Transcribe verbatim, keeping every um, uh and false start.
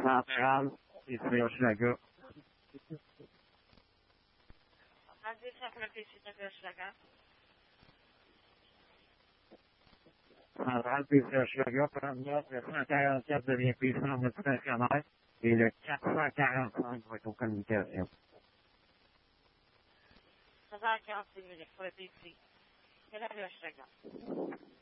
latéral, et c'est Hochelaga. Radio cinquante-six, Hochelaga. Central, puis c'est Hochelaga, prendre le cent quarante-quatre devient puissant multistationnaire, et le quatre cent quarante-cinq va être aux communications. seize heures quarante-six minutes pour le P C. C'est la Hochelaga.